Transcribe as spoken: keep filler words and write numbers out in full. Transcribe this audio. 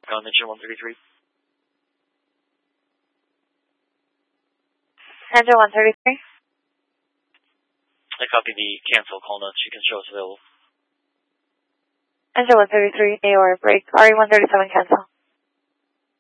on engine one thirty-three. Engine one thirty-three. I copy the cancel call notes. You can show us available. Engine one thirty-three, A O R break. R E one thirty-seven cancel.